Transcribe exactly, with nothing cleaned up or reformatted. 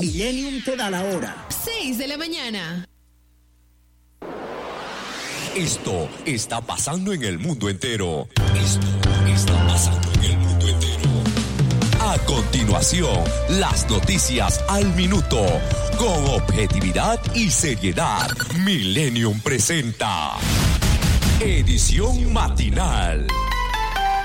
Millennium te da la hora. seis de la mañana. Esto está pasando en el mundo entero. Esto está pasando en el mundo entero. A continuación, las noticias al minuto. Con objetividad y seriedad. Millennium presenta Edición Matinal.